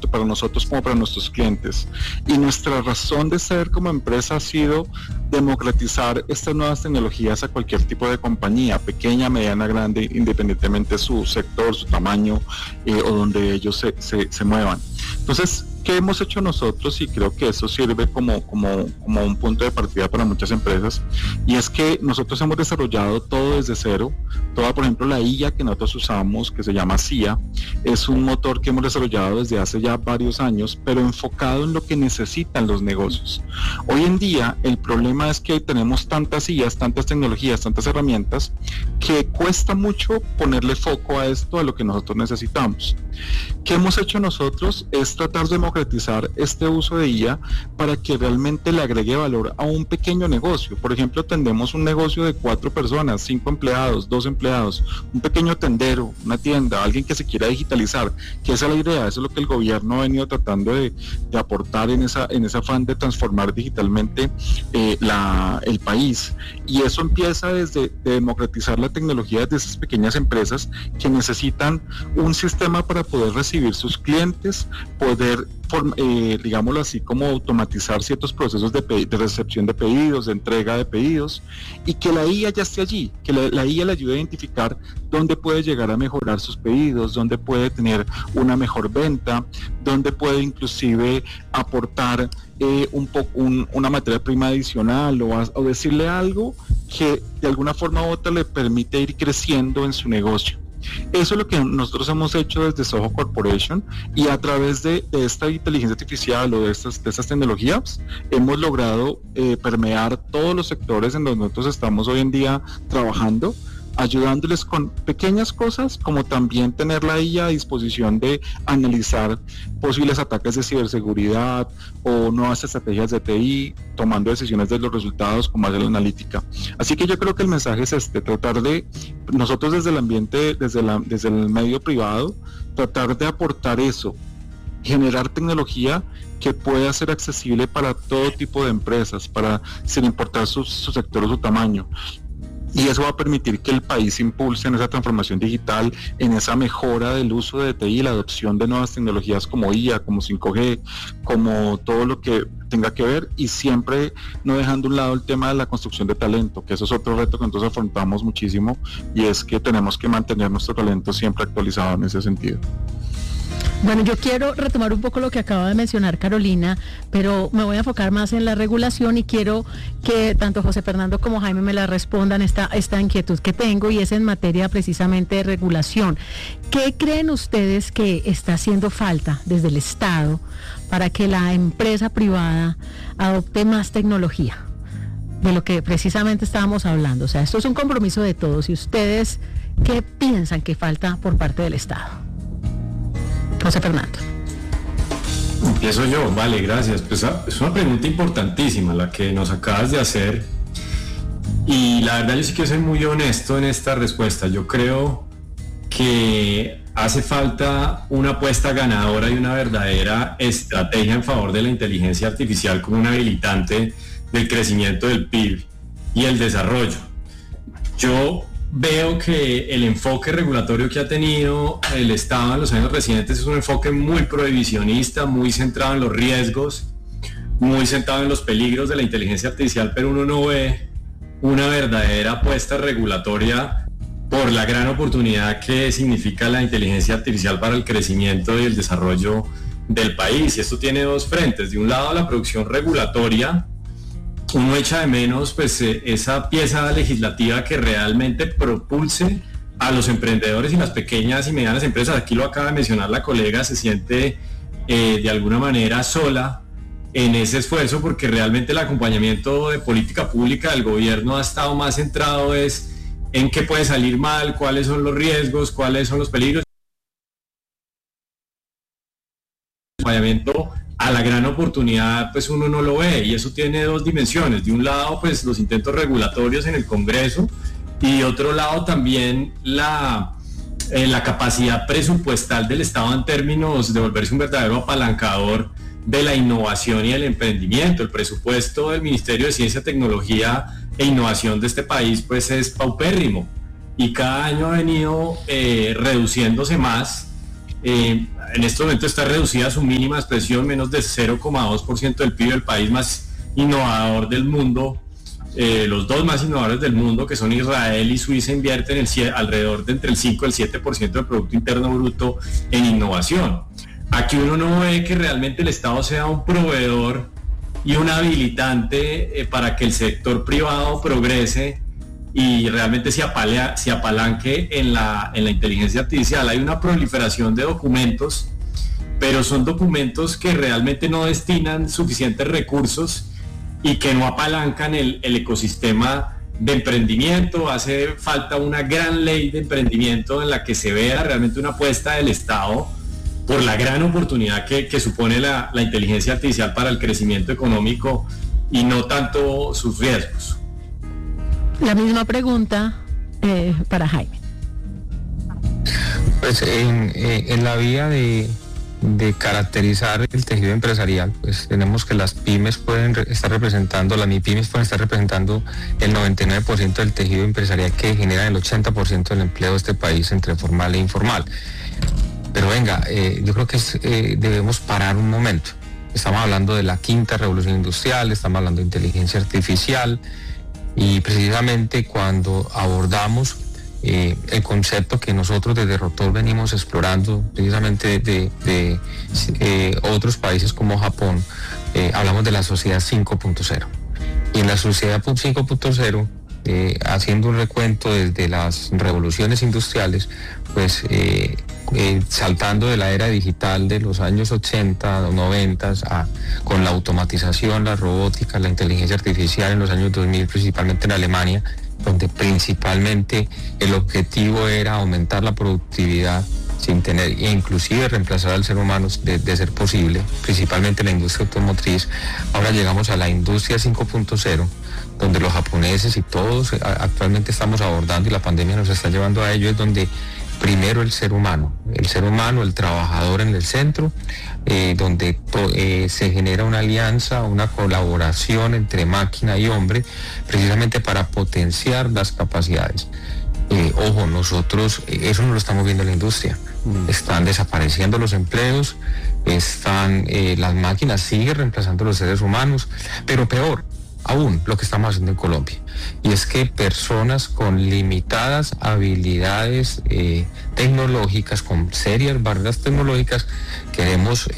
para nosotros como para nuestros clientes. Y nuestra razón de ser como empresa ha sido democratizar estas nuevas tecnologías a cualquier tipo de compañía, pequeña, mediana, grande, independientemente de su sector, su tamaño o donde ellos se muevan. Entonces, ¿qué hemos hecho nosotros? Y creo que eso sirve como un punto de partida para muchas empresas, y es que nosotros hemos desarrollado todo desde cero. Toda, por ejemplo, la IA que nosotros usamos, que se llama CIA, es un motor que hemos desarrollado desde hace ya varios años, pero enfocado en lo que necesitan los negocios. Hoy en día, el problema es que tenemos tantas IAs, tantas tecnologías, tantas herramientas, que cuesta mucho ponerle foco a esto, a lo que nosotros necesitamos. ¿Qué hemos hecho nosotros? Es tratar de democratizar este uso de IA para que realmente le agregue valor a un pequeño negocio. Por ejemplo, tenemos un negocio de 4 personas, 5 empleados, 2 empleados, un pequeño tendero, una tienda, alguien que se quiera digitalizar, que esa es la idea, eso es lo que el gobierno ha venido tratando de aportar en ese afán de transformar digitalmente el país. Y eso empieza desde democratizar la tecnología de esas pequeñas empresas que necesitan un sistema para poder recibir sus clientes, poder digámoslo así, como automatizar ciertos procesos de recepción de pedidos, de entrega de pedidos, y que la IA ya esté allí, que la IA le ayude a identificar dónde puede llegar a mejorar sus pedidos, dónde puede tener una mejor venta, dónde puede inclusive aportar una materia prima adicional o decirle algo que de alguna forma u otra le permite ir creciendo en su negocio. Eso es lo que nosotros hemos hecho desde Soho Corporation, y a través de esta inteligencia artificial o de estas tecnologías hemos logrado permear todos los sectores en donde nosotros estamos hoy en día trabajando, ayudándoles con pequeñas cosas, como también tener la IA a disposición de analizar posibles ataques de ciberseguridad o nuevas estrategias de TI, tomando decisiones de los resultados con base en la analítica. Así que yo creo que el mensaje es tratar de, nosotros desde el ambiente, desde el medio privado, tratar de aportar eso, generar tecnología que pueda ser accesible para todo tipo de empresas, sin importar su sector o su tamaño. Y eso va a permitir que el país impulse en esa transformación digital, en esa mejora del uso de TI, la adopción de nuevas tecnologías como IA, como 5G, como todo lo que tenga que ver, y siempre no dejando a un lado el tema de la construcción de talento, que eso es otro reto que nosotros afrontamos muchísimo, y es que tenemos que mantener nuestro talento siempre actualizado en ese sentido. Bueno, yo quiero retomar un poco lo que acaba de mencionar Carolina, pero me voy a enfocar más en la regulación, y quiero que tanto José Fernando como Jaime me la respondan esta inquietud que tengo, y es en materia precisamente de regulación. ¿Qué creen ustedes que está haciendo falta desde el Estado para que la empresa privada adopte más tecnología? De lo que precisamente estábamos hablando. O sea, esto es un compromiso de todos. ¿Y ustedes qué piensan que falta por parte del Estado? José Fernando. Empiezo yo, vale, gracias. Pues es una pregunta importantísima la que nos acabas de hacer, y la verdad yo sí quiero ser muy honesto en esta respuesta. Yo creo que hace falta una apuesta ganadora y una verdadera estrategia en favor de la inteligencia artificial como un habilitante del crecimiento del PIB y el desarrollo. Yo veo que el enfoque regulatorio que ha tenido el Estado en los años recientes es un enfoque muy prohibicionista, muy centrado en los riesgos, muy centrado en los peligros de la inteligencia artificial, pero uno no ve una verdadera apuesta regulatoria por la gran oportunidad que significa la inteligencia artificial para el crecimiento y el desarrollo del país. Y esto tiene dos frentes. De un lado, la producción regulatoria. Uno echa de menos pues esa pieza legislativa que realmente propulse a los emprendedores y las pequeñas y medianas empresas. Aquí lo acaba de mencionar la colega, se siente de alguna manera sola en ese esfuerzo, porque realmente el acompañamiento de política pública del gobierno ha estado más centrado en qué puede salir mal, cuáles son los riesgos, cuáles son los peligros. El acompañamiento a la gran oportunidad pues uno no lo ve, y eso tiene dos dimensiones. De un lado pues los intentos regulatorios en el Congreso, y de otro lado también la capacidad presupuestal del Estado en términos de volverse un verdadero apalancador de la innovación y el emprendimiento. El presupuesto del Ministerio de Ciencia, Tecnología e Innovación de este país pues es paupérrimo, y cada año ha venido reduciéndose más. en este momento está reducida a su mínima expresión, menos de 0,2% del PIB, el país más innovador del mundo. Los dos más innovadores del mundo, que son Israel y Suiza, invierten alrededor de entre el 5 y el 7% del Producto Interno Bruto en innovación. Aquí uno no ve que realmente el Estado sea un proveedor y un habilitante para que el sector privado progrese y realmente se apalanque en la inteligencia artificial. Hay una proliferación de documentos, pero son documentos que realmente no destinan suficientes recursos y que no apalancan el ecosistema de emprendimiento. Hace falta una gran ley de emprendimiento en la que se vea realmente una apuesta del Estado por la gran oportunidad que supone la inteligencia artificial para el crecimiento económico y no tanto sus riesgos. La misma pregunta para Jaime. Pues en la vía de caracterizar el tejido empresarial, pues tenemos que las pymes pueden estar representando, las MIPYMES pueden estar representando el 99% del tejido empresarial que genera el 80% del empleo de este país entre formal e informal. Pero venga, yo creo que debemos parar un momento. Estamos hablando de la quinta revolución industrial, estamos hablando de inteligencia artificial y precisamente cuando abordamos el concepto que nosotros desde Rotor venimos explorando precisamente de otros países como Japón, hablamos de la sociedad 5.0. Y en la sociedad 5.0, haciendo un recuento desde las revoluciones industriales, pues saltando de la era digital de los años 80 o 90 con la automatización, la robótica, la inteligencia artificial en los años 2000, principalmente en Alemania, donde principalmente el objetivo era aumentar la productividad sin tener, e inclusive reemplazar al ser humano de ser posible, principalmente en la industria automotriz. Ahora llegamos a la industria 5.0, donde los japoneses y todos actualmente estamos abordando, y la pandemia nos está llevando a ello, es donde primero el ser humano, el trabajador en el centro, donde se genera una alianza, una colaboración entre máquina y hombre, precisamente para potenciar las capacidades. Ojo, nosotros eso no lo estamos viendo en la industria. Están desapareciendo los empleos, las máquinas siguen reemplazando a los seres humanos, pero peor aún lo que estamos haciendo en Colombia, y es que personas con limitadas habilidades tecnológicas, con serias barreras tecnológicas, queremos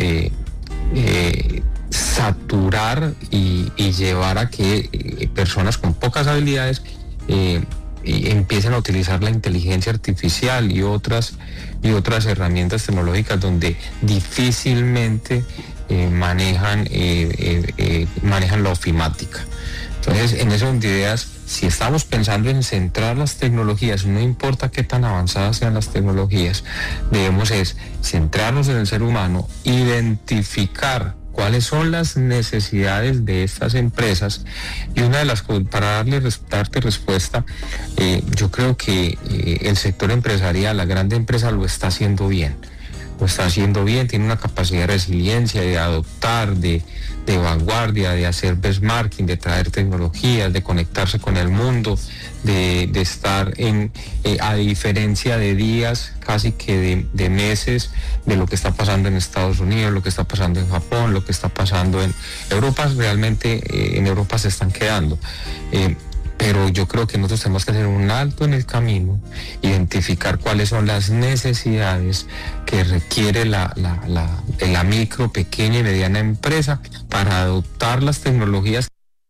saturar y llevar a que personas con pocas habilidades empiecen a utilizar la inteligencia artificial y otras herramientas tecnológicas donde difícilmente manejan la ofimática. Entonces, en esas ideas, si estamos pensando en centrar las tecnologías, no importa qué tan avanzadas sean las tecnologías, debemos centrarnos en el ser humano, identificar cuáles son las necesidades de estas empresas, y una de las cosas, para darte respuesta, yo creo que el sector empresarial, la grande empresa, lo está haciendo bien, tiene una capacidad de resiliencia, de adoptar, de vanguardia, de hacer benchmarking, de traer tecnologías, de conectarse con el mundo, de estar a diferencia de días, casi que de meses, de lo que está pasando en Estados Unidos, lo que está pasando en Japón, lo que está pasando en Europa. Realmente en Europa se están quedando. Pero yo creo que nosotros tenemos que hacer un alto en el camino, identificar cuáles son las necesidades que requiere la micro, pequeña y mediana empresa para adoptar las tecnologías.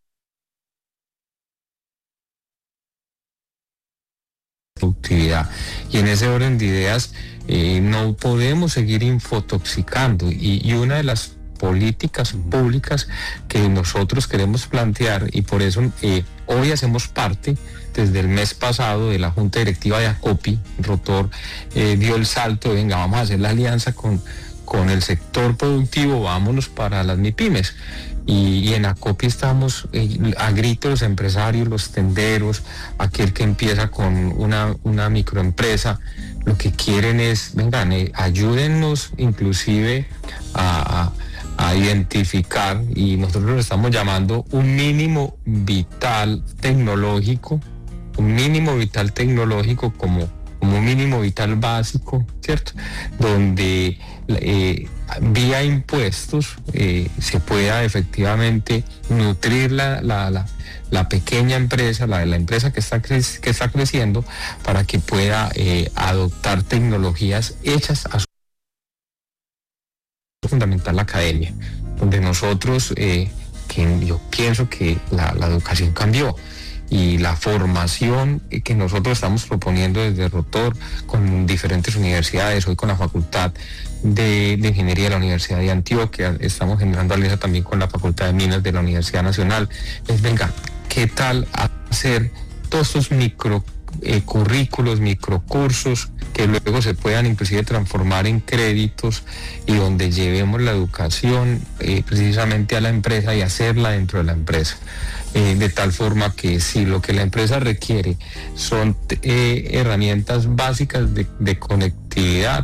Productividad. Y en ese orden de ideas no podemos seguir infotoxicando, y una de las políticas públicas que nosotros queremos plantear, y por eso hoy hacemos parte desde el mes pasado de la Junta Directiva de ACOPI. Rotor dio el salto de venga, vamos a hacer la alianza con el sector productivo, vámonos para las MIPYMES. Y en ACOPI estamos a grito los empresarios, los tenderos, aquel que empieza con una microempresa, lo que quieren es, vengan, ayúdennos inclusive a identificar, y nosotros lo estamos llamando un mínimo vital tecnológico, como como un mínimo vital básico, ¿cierto? Donde vía impuestos se pueda efectivamente nutrir la pequeña empresa, la empresa que está creciendo, para que pueda adoptar tecnologías hechas a su fundamental la academia, donde nosotros, yo pienso que la educación cambió, y la formación que nosotros estamos proponiendo desde Rotor con diferentes universidades, hoy con la Facultad de Ingeniería de la Universidad de Antioquia, estamos generando alianza también con la Facultad de Minas de la Universidad Nacional, venga, ¿qué tal hacer todos estos currículos, microcursos que luego se puedan inclusive transformar en créditos, y donde llevemos la educación precisamente a la empresa y hacerla dentro de la empresa? De tal forma que si lo que la empresa requiere son herramientas básicas de conectividad,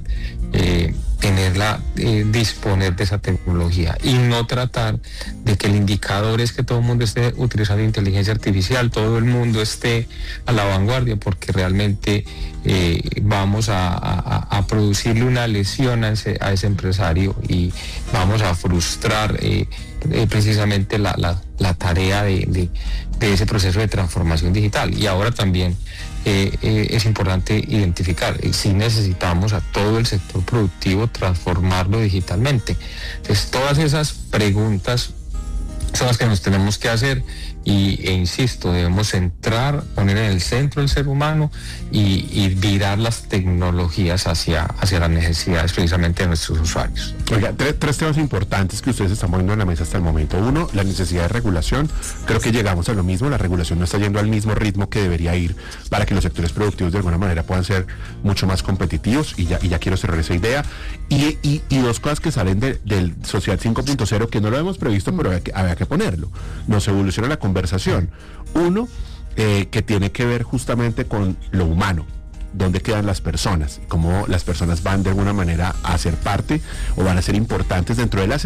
disponer de esa tecnología, y no tratar de que el indicador es que todo el mundo esté utilizando inteligencia artificial, todo el mundo esté a la vanguardia, porque realmente vamos a producirle una lesión a ese empresario, y vamos a frustrar precisamente la tarea de ese proceso de transformación digital. Y ahora también es importante identificar si necesitamos a todo el sector productivo transformarlo digitalmente. Entonces, todas esas preguntas son las que nos tenemos que hacer, e insisto, debemos centrar, poner en el centro el ser humano y virar las tecnologías hacia las necesidades precisamente de nuestros usuarios. Oiga, tres temas importantes que ustedes están poniendo en la mesa hasta el momento. Uno, la necesidad de regulación. Creo que llegamos a lo mismo, la regulación no está yendo al mismo ritmo que debería ir para que los sectores productivos de alguna manera puedan ser mucho más competitivos, y ya quiero cerrar esa idea. Y dos cosas que salen del Sociedad 5.0 que no lo hemos previsto, pero había que ponerlo. Nos evoluciona la conversación. Uno, que tiene que ver justamente con lo humano. ¿Dónde quedan las personas? ¿Cómo las personas van de alguna manera a ser parte o van a ser importantes dentro de las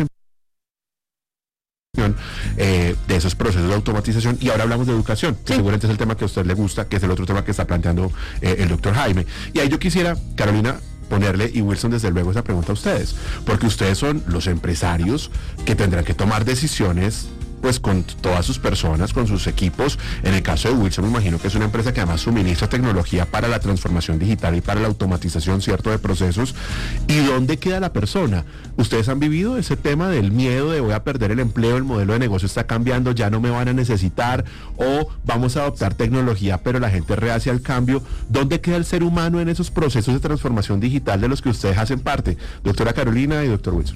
de esos procesos de automatización? Y ahora hablamos de educación, que seguramente es el tema que a usted le gusta, que es el otro tema que está planteando el doctor Jaime. Y ahí yo quisiera, Carolina, ponerle, y Wilson, desde luego, esa pregunta a ustedes, porque ustedes son los empresarios que tendrán que tomar decisiones pues con todas sus personas, con sus equipos. En el caso de Wilson, me imagino que es una empresa que además suministra tecnología para la transformación digital y para la automatización, ¿cierto?, de procesos. ¿Y dónde queda la persona? ¿Ustedes han vivido ese tema del miedo de voy a perder el empleo, el modelo de negocio está cambiando, ya no me van a necesitar, o vamos a adoptar tecnología pero la gente reacia al cambio? ¿Dónde queda el ser humano en esos procesos de transformación digital de los que ustedes hacen parte? Doctora Carolina y doctor Wilson.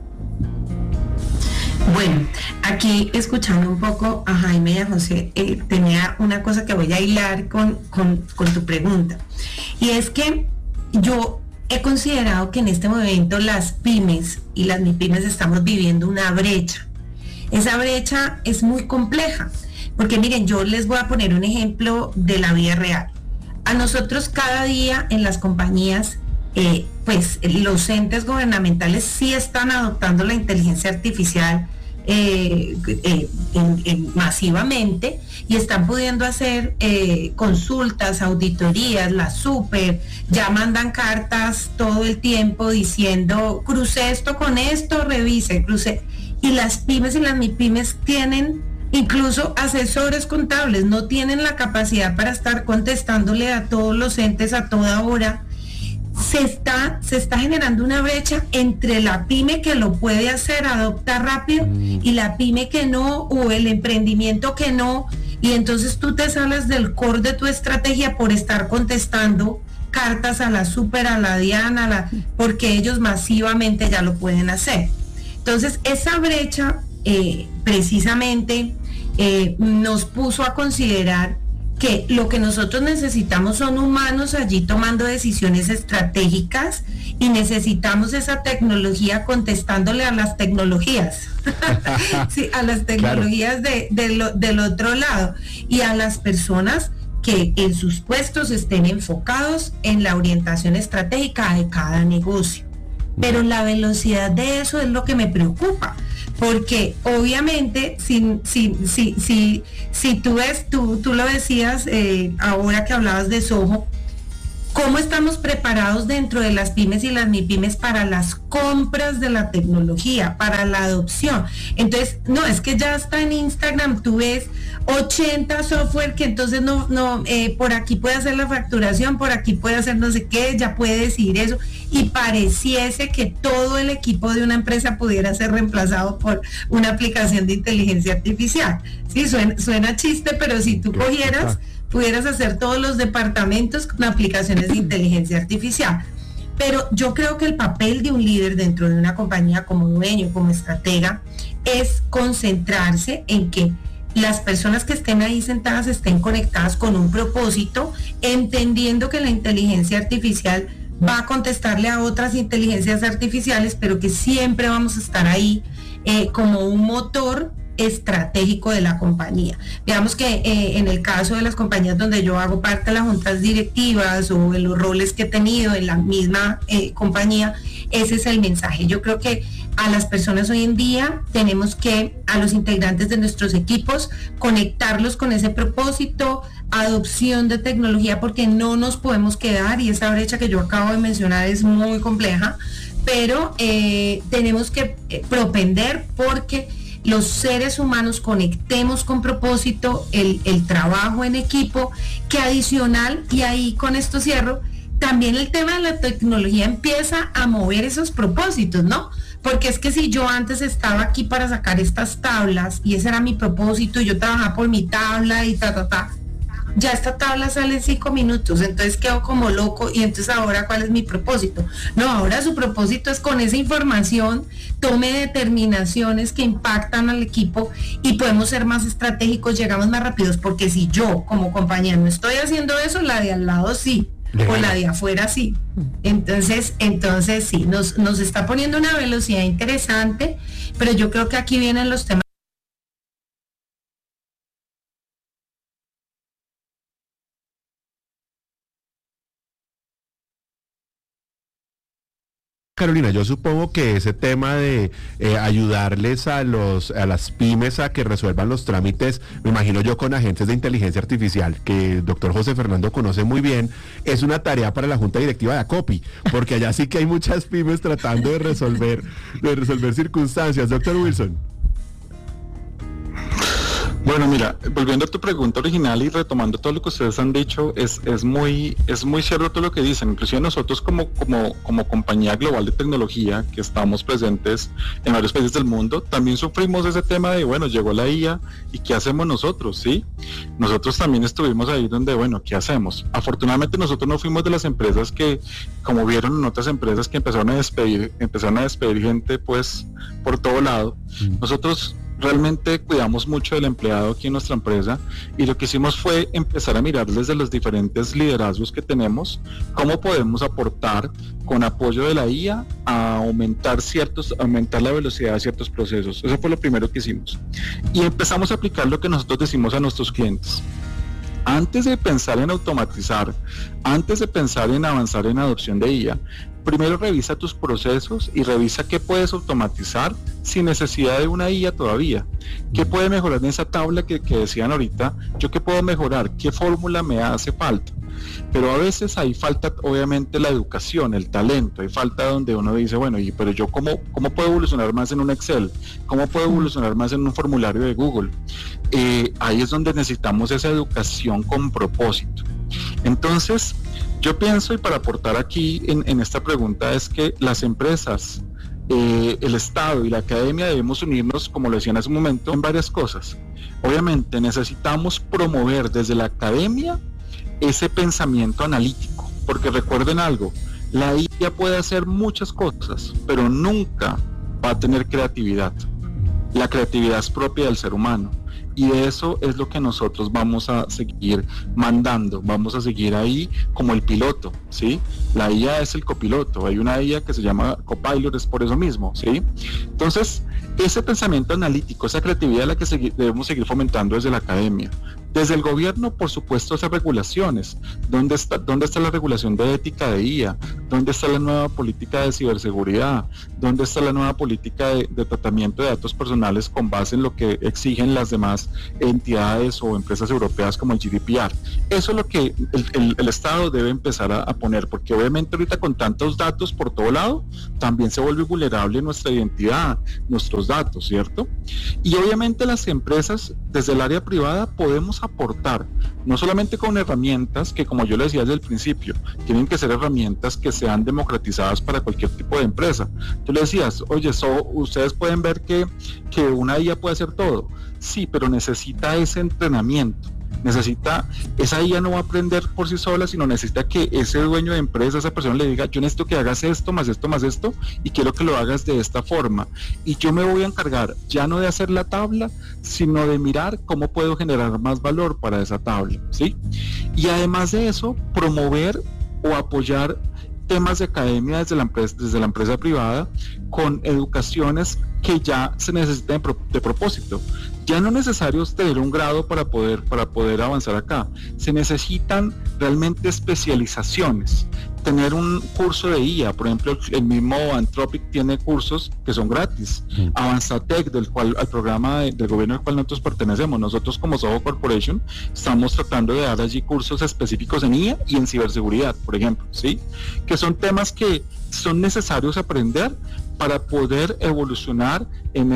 Bueno, aquí escuchando un poco a Jaime y a José, tenía una cosa que voy a hilar con tu pregunta, y es que yo he considerado que en este momento las pymes y las MIPYMES estamos viviendo una brecha. Esa brecha es muy compleja, porque miren, yo les voy a poner un ejemplo de la vida real. A nosotros cada día en las compañías, pues los entes gubernamentales sí están adoptando la inteligencia artificial masivamente, y están pudiendo hacer consultas, auditorías, la super, ya mandan cartas todo el tiempo diciendo crucé esto con esto, revise, crucé. Y las pymes y las MIPYMES tienen incluso asesores contables, no tienen la capacidad para estar contestándole a todos los entes a toda hora. Se está generando una brecha entre la pyme que lo puede hacer, adoptar rápido, y la pyme que no, o el emprendimiento que no, y entonces tú te sales del core de tu estrategia por estar contestando cartas a la super, a la Diana, porque ellos masivamente ya lo pueden hacer. Entonces esa brecha precisamente nos puso a considerar que lo que nosotros necesitamos son humanos allí tomando decisiones estratégicas, y necesitamos esa tecnología contestándole a las tecnologías, sí, a las tecnologías, claro, del otro lado, y a las personas que en sus puestos estén enfocados en la orientación estratégica de cada negocio. Pero la velocidad de eso es lo que me preocupa, porque obviamente si tú ves, tú lo decías ahora que hablabas de Soho, ¿Cómo estamos preparados dentro de las pymes y las MIPYMES para las compras de la tecnología, para la adopción? Entonces, no, es que ya está en Instagram, tú ves 80 software que entonces por aquí puede hacer la facturación, por aquí puede hacer no sé qué, ya puede decir eso, y pareciese que todo el equipo de una empresa pudiera ser reemplazado por una aplicación de inteligencia artificial. Sí, suena chiste, pero si tú pudieras hacer todos los departamentos con aplicaciones de inteligencia artificial. Pero yo creo que el papel de un líder dentro de una compañía como dueño, como estratega, es concentrarse en que las personas que estén ahí sentadas estén conectadas con un propósito, entendiendo que la inteligencia artificial va a contestarle a otras inteligencias artificiales, pero que siempre vamos a estar ahí como un motor estratégico de la compañía. Digamos que en el caso de las compañías donde yo hago parte de las juntas directivas o en los roles que he tenido en la misma compañía, ese es el mensaje. Yo creo que a las personas hoy en día tenemos que, a los integrantes de nuestros equipos, conectarlos con ese propósito, adopción de tecnología, porque no nos podemos quedar, y esa brecha que yo acabo de mencionar es muy compleja, pero tenemos que propender porque los seres humanos conectemos con propósito el trabajo en equipo, que adicional, y ahí con esto cierro, también el tema de la tecnología empieza a mover esos propósitos, ¿no? Porque es que si yo antes estaba aquí para sacar estas tablas y ese era mi propósito y yo trabajaba por mi tabla y ya esta tabla sale en 5 minutos, entonces quedo como loco y entonces ahora ¿cuál es mi propósito? No, ahora su propósito es con esa información tome determinaciones que impactan al equipo y podemos ser más estratégicos, llegamos más rápidos, porque si yo como compañía no estoy haciendo eso, la de al lado sí, o la de afuera sí. Entonces sí, nos está poniendo una velocidad interesante, pero yo creo que aquí vienen los temas. Carolina, yo supongo que ese tema de ayudarles a las pymes a que resuelvan los trámites, me imagino yo con agentes de inteligencia artificial, que el doctor José Fernando conoce muy bien, es una tarea para la Junta Directiva de ACOPI, porque allá sí que hay muchas pymes tratando de resolver circunstancias. Doctor Wilson. Bueno, mira, volviendo a tu pregunta original y retomando todo lo que ustedes han dicho, es muy cierto todo lo que dicen. Inclusive nosotros como compañía global de tecnología que estamos presentes en varios países del mundo, también sufrimos ese tema de, bueno, llegó la IA y ¿qué hacemos nosotros? ¿Sí? Nosotros también estuvimos ahí donde, bueno, ¿qué hacemos? Afortunadamente nosotros no fuimos de las empresas que, como vieron en otras empresas, que empezaron a despedir gente pues por todo lado. Nosotros realmente cuidamos mucho del empleado aquí en nuestra empresa y lo que hicimos fue empezar a mirar desde los diferentes liderazgos que tenemos, cómo podemos aportar con apoyo de la IA a aumentar la velocidad de ciertos procesos. Eso fue lo primero que hicimos. Y empezamos a aplicar lo que nosotros decimos a nuestros clientes. Antes de pensar en automatizar, antes de pensar en avanzar en adopción de IA, primero revisa tus procesos y revisa qué puedes automatizar sin necesidad de una IA todavía. ¿Qué puede mejorar en esa tabla que decían ahorita? ¿Yo qué puedo mejorar? ¿Qué fórmula me hace falta? Pero a veces ahí falta obviamente la educación, el talento, hay falta donde uno dice, bueno, pero yo ¿cómo puedo evolucionar más en un Excel? ¿Cómo puedo evolucionar más en un formulario de Google? Ahí es donde necesitamos esa educación con propósito. Entonces, yo pienso, y para aportar aquí en esta pregunta, es que las empresas, el Estado y la academia debemos unirnos, como lo decía en ese momento, en varias cosas. Obviamente necesitamos promover desde la academia ese pensamiento analítico, porque recuerden algo, la IA puede hacer muchas cosas, pero nunca va a tener creatividad. La creatividad es propia del ser humano. Y eso es lo que nosotros vamos a seguir mandando, vamos a seguir ahí como el piloto, ¿sí? La IA es el copiloto, hay una IA que se llama Copilot, es por eso mismo, ¿sí? Entonces, ese pensamiento analítico, esa creatividad es la que debemos seguir fomentando desde la academia. Desde el gobierno, por supuesto, esas regulaciones. ¿Dónde está la regulación de ética de IA? ¿Dónde está la nueva política de ciberseguridad? ¿Dónde está la nueva política de tratamiento de datos personales con base en lo que exigen las demás entidades o empresas europeas como el GDPR? Eso es lo que el Estado debe empezar a poner, porque obviamente ahorita con tantos datos por todo lado, también se vuelve vulnerable nuestra identidad, nuestros datos, ¿cierto? Y obviamente las empresas, desde el área privada, podemos aportar, no solamente con herramientas que, como yo le decía desde el principio, tienen que ser herramientas que sean democratizadas para cualquier tipo de empresa. Tú le decías, oye, ustedes pueden ver que una IA puede hacer todo. Sí, pero necesita ese entrenamiento. Esa IA no va a aprender por sí sola, sino necesita que ese dueño de empresa, esa persona le diga, yo necesito que hagas esto, más esto, más esto, y quiero que lo hagas de esta forma. Y yo me voy a encargar ya no de hacer la tabla, sino de mirar cómo puedo generar más valor para esa tabla, ¿sí? Y además de eso, promover o apoyar temas de academia desde la empresa privada con educaciones que ya se necesitan de propósito. Ya no es necesario tener un grado para poder avanzar acá. Se necesitan realmente especializaciones. Tener un curso de IA, por ejemplo, el mismo Anthropic tiene cursos que son gratis. Avanzatec, al programa del gobierno al cual nosotros pertenecemos. Nosotros como Soho Corporation estamos tratando de dar allí cursos específicos en IA y en ciberseguridad, por ejemplo, ¿sí? Que son temas que son necesarios aprender para poder evolucionar en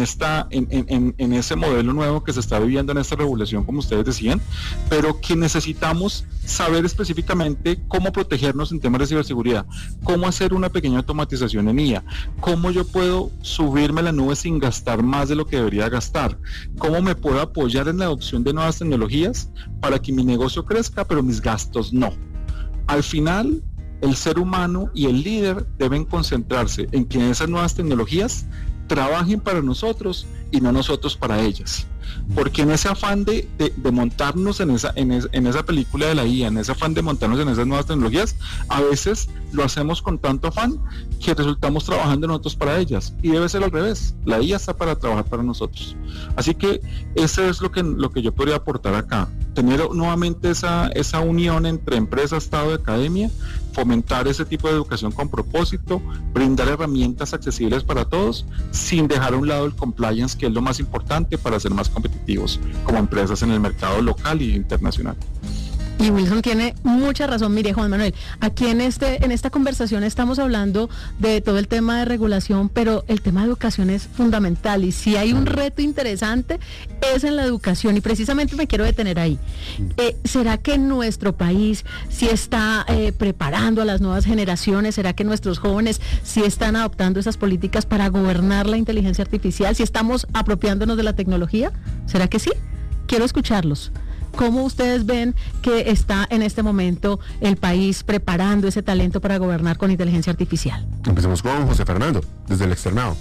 ese modelo nuevo que se está viviendo en esta regulación, como ustedes decían, pero que necesitamos saber específicamente cómo protegernos en temas de ciberseguridad, cómo hacer una pequeña automatización en IA, cómo yo puedo subirme a la nube sin gastar más de lo que debería gastar, cómo me puedo apoyar en la adopción de nuevas tecnologías para que mi negocio crezca, pero mis gastos no. Al final, el ser humano y el líder deben concentrarse en que esas nuevas tecnologías trabajen para nosotros y no nosotros para ellas. Porque en ese afán de montarnos en esa película de la IA, en ese afán de montarnos en esas nuevas tecnologías, a veces lo hacemos con tanto afán que resultamos trabajando nosotros para ellas. Y debe ser al revés, la IA está para trabajar para nosotros. Así que eso es lo que yo podría aportar acá. Tener nuevamente esa unión entre empresa, Estado y academia, fomentar ese tipo de educación con propósito, brindar herramientas accesibles para todos, sin dejar a un lado el compliance, que es lo más importante para ser más competitivos como empresas en el mercado local e internacional. Y Wilson tiene mucha razón. Mire, Juan Manuel, aquí en esta conversación estamos hablando de todo el tema de regulación, pero el tema de educación es fundamental, y si hay un reto interesante es en la educación, y precisamente me quiero detener ahí. ¿Será que nuestro país sí está preparando a las nuevas generaciones? ¿Será que nuestros jóvenes sí están adoptando esas políticas para gobernar la inteligencia artificial? ¿Si estamos apropiándonos de la tecnología? ¿Será que sí? Quiero escucharlos. ¿Cómo ustedes ven que está en este momento el país preparando ese talento para gobernar con inteligencia artificial? Empecemos con José Fernando, desde el externado.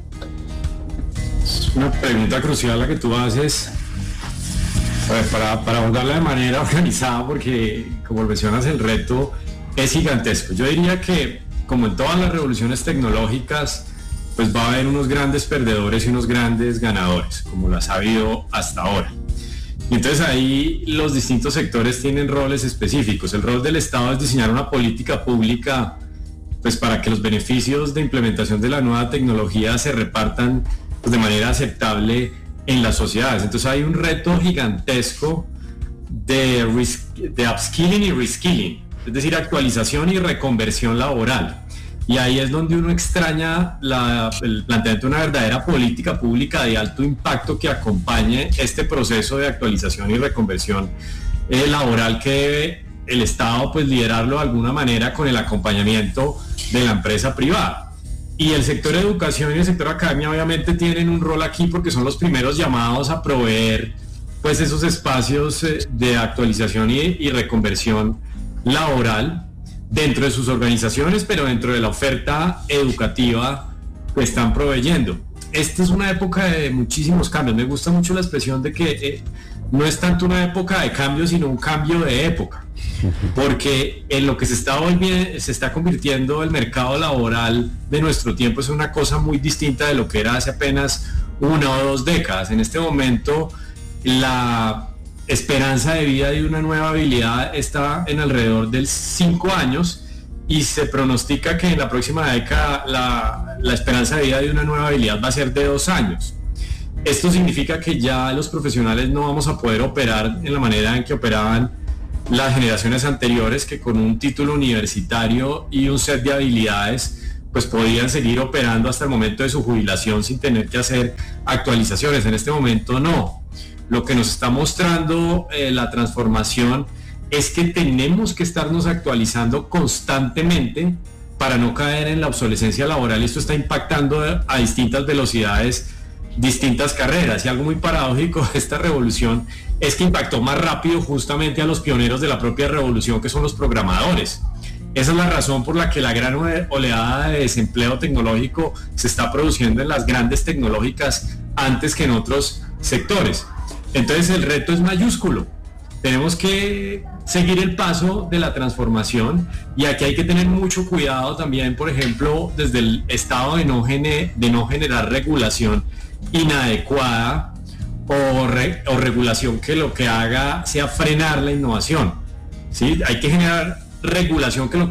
Es una pregunta crucial la que tú haces, para abordarla de manera organizada, porque como mencionas, el reto es gigantesco. Yo diría que, como en todas las revoluciones tecnológicas, pues va a haber unos grandes perdedores y unos grandes ganadores, como las ha habido hasta ahora. Y entonces ahí los distintos sectores tienen roles específicos. El rol del Estado es diseñar una política pública, pues, para que los beneficios de implementación de la nueva tecnología se repartan, pues, de manera aceptable en las sociedades. Entonces hay un reto gigantesco de upskilling y reskilling, es decir, actualización y reconversión laboral. Y ahí es donde uno extraña el planteamiento de una verdadera política pública de alto impacto que acompañe este proceso de actualización y reconversión laboral, que debe el Estado, pues, liderarlo de alguna manera con el acompañamiento de la empresa privada. Y el sector de educación y el sector academia obviamente tienen un rol aquí, porque son los primeros llamados a proveer, pues, esos espacios de actualización y reconversión laboral dentro de sus organizaciones, pero dentro de la oferta educativa que están proveyendo. Esta es una época de muchísimos cambios. Me gusta mucho la expresión de que no es tanto una época de cambio, sino un cambio de época, porque en lo que se está convirtiendo el mercado laboral de nuestro tiempo es una cosa muy distinta de lo que era hace apenas 1 o 2 décadas. En este momento, la esperanza de vida de una nueva habilidad está en alrededor de 5 años y se pronostica que en la próxima década la esperanza de vida de una nueva habilidad va a ser de 2 años. Esto significa que ya los profesionales no vamos a poder operar en la manera en que operaban las generaciones anteriores, que con un título universitario y un set de habilidades pues podían seguir operando hasta el momento de su jubilación sin tener que hacer actualizaciones. En este momento no. Lo que nos está mostrando la transformación es que tenemos que estarnos actualizando constantemente para no caer en la obsolescencia laboral. Esto está impactando a distintas velocidades distintas carreras, y algo muy paradójico de esta revolución es que impactó más rápido justamente a los pioneros de la propia revolución, que son los programadores. Esa es la razón por la que la gran oleada de desempleo tecnológico se está produciendo en las grandes tecnológicas antes que en otros sectores. Entonces el reto es mayúsculo. Tenemos que seguir el paso de la transformación, y aquí hay que tener mucho cuidado también, por ejemplo, desde el estado de no generar regulación inadecuada o regulación que lo que haga sea frenar la innovación. ¿Sí? Hay que generar regulación que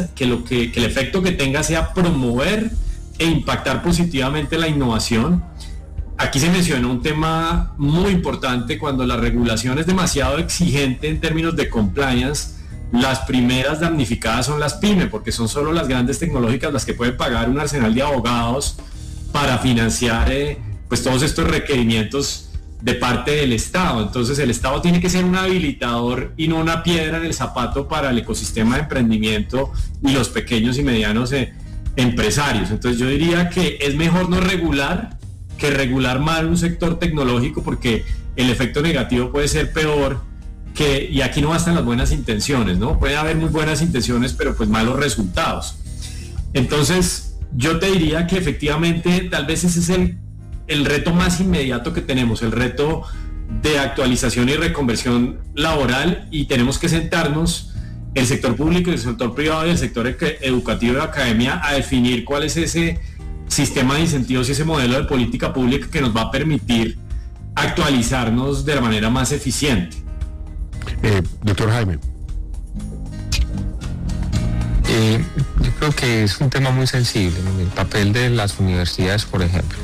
el efecto que tenga sea promover e impactar positivamente la innovación. Aquí se mencionó un tema muy importante: cuando la regulación es demasiado exigente en términos de compliance, las primeras damnificadas son las pymes, porque son solo las grandes tecnológicas las que pueden pagar un arsenal de abogados para financiar pues todos estos requerimientos de parte del Estado. Entonces el Estado tiene que ser un habilitador y no una piedra en el zapato para el ecosistema de emprendimiento y los pequeños y medianos empresarios. Entonces yo diría que es mejor no regular que regular mal un sector tecnológico, porque el efecto negativo puede ser peor y aquí no bastan las buenas intenciones, ¿no? Puede haber muy buenas intenciones, pero pues malos resultados. Entonces yo te diría que efectivamente tal vez ese es el reto más inmediato que tenemos, el reto de actualización y reconversión laboral, y tenemos que sentarnos, el sector público, el sector privado y el sector educativo y de academia, a definir cuál es ese sistema de incentivos y ese modelo de política pública que nos va a permitir actualizarnos de la manera más eficiente. Doctor Jaime. Yo creo que es un tema muy sensible, ¿no? El papel de las universidades, por ejemplo.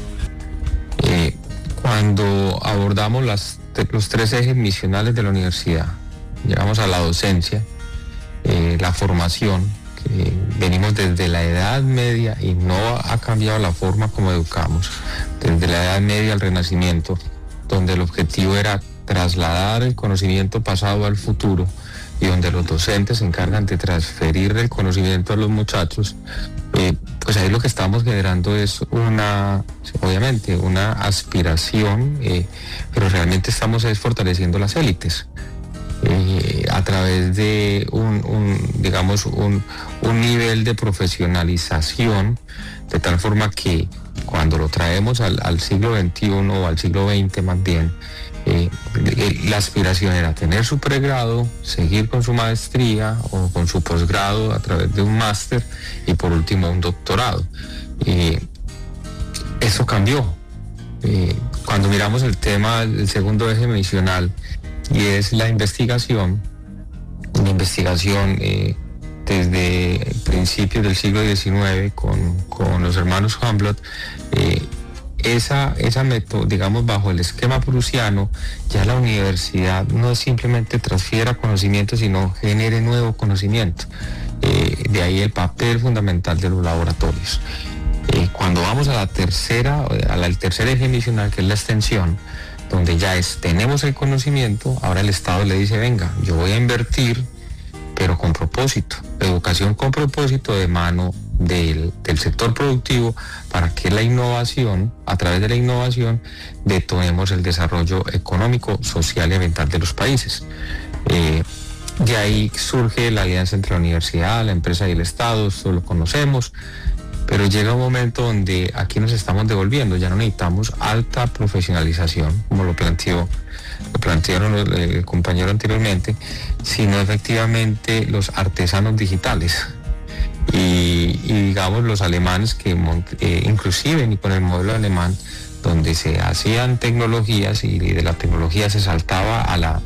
Cuando abordamos los 3 ejes misionales de la universidad, llegamos a la docencia, la formación, que venimos desde la Edad Media y no ha cambiado la forma como educamos, desde la Edad Media al Renacimiento, donde el objetivo era trasladar el conocimiento pasado al futuro, y donde los docentes se encargan de transferir el conocimiento a los muchachos. Pues ahí lo que estamos generando es obviamente una aspiración, pero realmente estamos fortaleciendo las élites a través de un nivel de profesionalización, de tal forma que cuando lo traemos al siglo XXI o al siglo XX más bien, la aspiración era tener su pregrado, seguir con su maestría o con su posgrado a través de un máster, y por último un doctorado. Eso cambió. Cuando miramos el tema del segundo eje misional, y es la investigación, desde principios del siglo XIX con los hermanos Humboldt, esa digamos, bajo el esquema prusiano, ya la universidad no simplemente transfiera conocimiento, sino genere nuevo conocimiento. De ahí el papel fundamental de los laboratorios. Cuando vamos al tercer eje misional, que es la extensión, donde ya tenemos el conocimiento, ahora el Estado le dice: venga, yo voy a invertir, pero con propósito, educación con propósito de mano del sector productivo, para que la innovación, a través de la innovación, detonemos el desarrollo económico, social y ambiental de los países. De ahí surge la alianza entre la universidad, la empresa y el Estado, esto lo conocemos, pero llega un momento donde aquí nos estamos devolviendo, ya no necesitamos alta profesionalización, como lo plantearon el compañero anteriormente, sino efectivamente los artesanos digitales. Y digamos los alemanes que inclusive ni con el modelo alemán donde se hacían tecnologías y de la tecnología se saltaba a la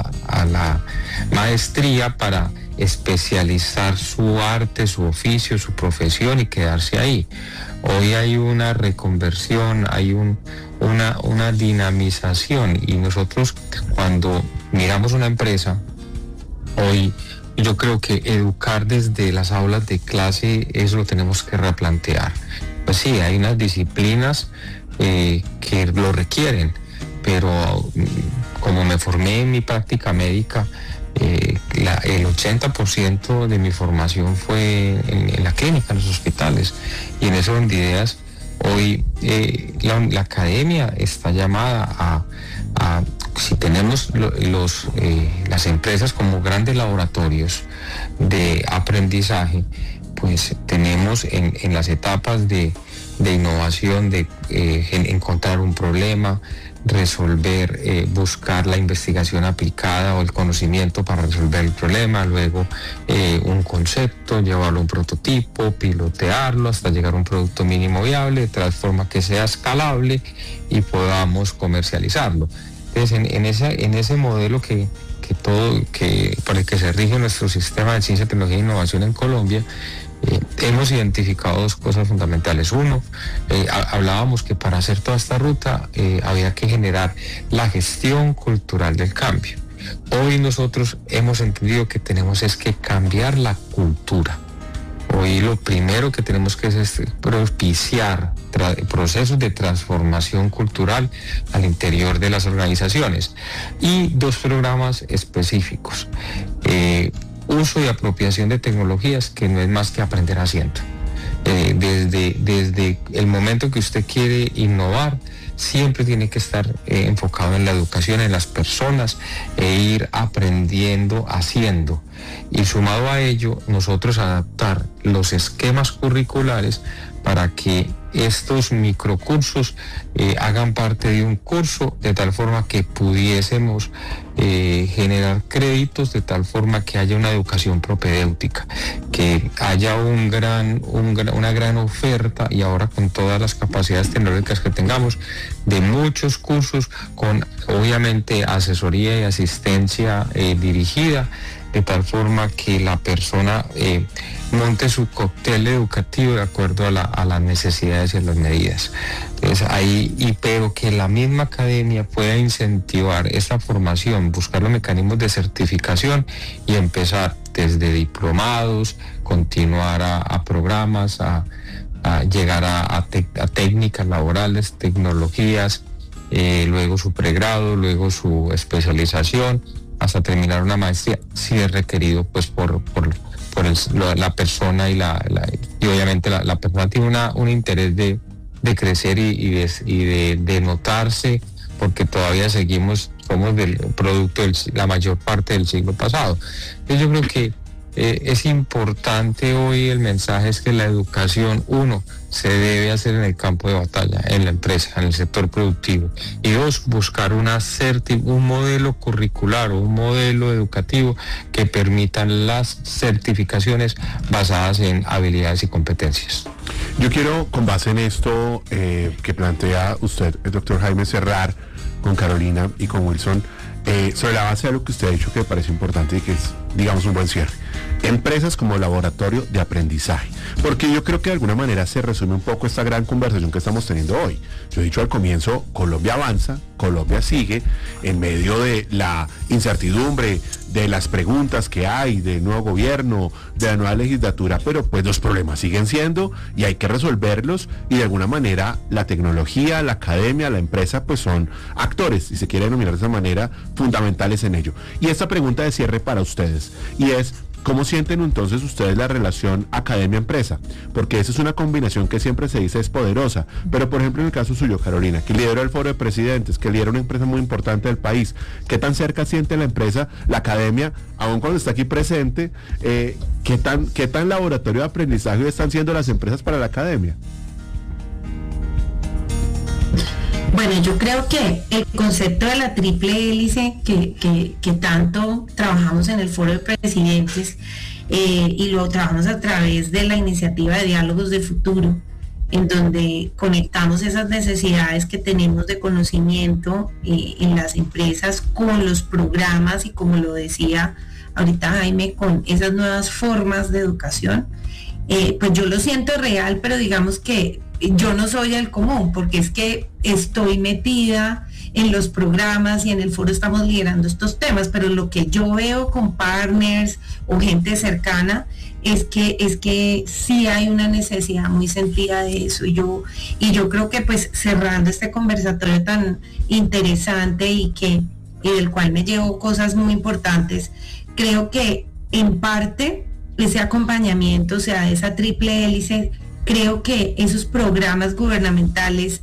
maestría para especializar su arte, su oficio, su profesión y quedarse ahí. Hoy hay una reconversión, hay una dinamización, y nosotros cuando miramos una empresa, hoy yo creo que educar desde las aulas de clase, eso lo tenemos que replantear. Pues sí, hay unas disciplinas que lo requieren, pero como me formé en mi práctica médica, el 80% de mi formación fue en la clínica, en los hospitales, y en ese orden de ideas hoy la academia está llamada a si tenemos las empresas como grandes laboratorios de aprendizaje, pues tenemos en las etapas de innovación, de encontrar un problema, resolver, buscar la investigación aplicada o el conocimiento para resolver el problema, luego un concepto, llevarlo a un prototipo, pilotearlo hasta llegar a un producto mínimo viable, de tal forma que sea escalable y podamos comercializarlo. Entonces, en ese modelo por el que se rige nuestro sistema de ciencia, tecnología e innovación en Colombia, hemos identificado dos cosas fundamentales. Uno, hablábamos que para hacer toda esta ruta había que generar la gestión cultural del cambio. Hoy nosotros hemos entendido que tenemos que cambiar la cultura. Hoy lo primero que tenemos que hacer es propiciar procesos de transformación cultural al interior de las organizaciones. Y dos programas específicos. Uso y apropiación de tecnologías, que no es más que aprender haciendo. Desde el momento que usted quiere innovar, siempre tiene que estar enfocado en la educación, en las personas, e ir aprendiendo haciendo. Y sumado a ello, nosotros adaptar los esquemas curriculares para que estos microcursos hagan parte de un curso, de tal forma que pudiésemos generar créditos, de tal forma que haya una educación propedéutica, que haya una gran oferta, y ahora con todas las capacidades tecnológicas que tengamos, de muchos cursos con obviamente asesoría y asistencia dirigida, de tal forma que la persona monte su cóctel educativo de acuerdo a las necesidades y a las medidas. Entonces, pero que la misma academia pueda incentivar esta formación, buscar los mecanismos de certificación y empezar desde diplomados, continuar a programas, a llegar a técnicas laborales, tecnologías, luego su pregrado, luego su especialización, hasta terminar una maestría, si es requerido, pues por la persona y obviamente la persona tiene un interés de crecer y de notarse, porque todavía somos del producto de la mayor parte del siglo pasado. Entonces yo creo que es importante hoy, el mensaje es que la educación, uno, se debe hacer en el campo de batalla, en la empresa, en el sector productivo, y dos, buscar un modelo curricular o un modelo educativo que permitan las certificaciones basadas en habilidades y competencias. Yo quiero, con base en esto que plantea usted, el doctor Jaime, cerrar con Carolina y con Wilson sobre la base de lo que usted ha dicho, que me parece importante y que es, digamos, un buen cierre. Empresas como laboratorio de aprendizaje, porque yo creo que de alguna manera se resume un poco esta gran conversación que estamos teniendo hoy. Yo he dicho al comienzo, Colombia avanza, Colombia sigue en medio de la incertidumbre, de las preguntas que hay, del nuevo gobierno, de la nueva legislatura, pero pues los problemas siguen siendo y hay que resolverlos, y de alguna manera la tecnología, la academia, la empresa pues son actores, si se quiere denominar de esa manera, fundamentales en ello. Y esta pregunta de cierre para ustedes, y es: ¿cómo sienten entonces ustedes la relación academia-empresa? Porque esa es una combinación que siempre se dice es poderosa, pero por ejemplo en el caso suyo, Carolina, que lidera el Foro de Presidentes, que lidera una empresa muy importante del país, ¿qué tan cerca siente la empresa, la academia, aun cuando está aquí presente? ¿Qué tan laboratorio de aprendizaje están siendo las empresas para la academia? Bueno, yo creo que el concepto de la triple hélice que tanto trabajamos en el Foro de Presidentes y lo trabajamos a través de la iniciativa de Diálogos de Futuro, en donde conectamos esas necesidades que tenemos de conocimiento en las empresas con los programas y, como lo decía ahorita Jaime, con esas nuevas formas de educación. Pues yo lo siento real, pero digamos que yo no soy el común, porque es que estoy metida en los programas y en el foro estamos liderando estos temas, pero lo que yo veo con partners o gente cercana es que sí hay una necesidad muy sentida de eso, y yo creo que, pues, cerrando este conversatorio tan interesante y del cual me llevo cosas muy importantes, creo que en parte ese acompañamiento, o sea, esa triple hélice, creo que esos programas gubernamentales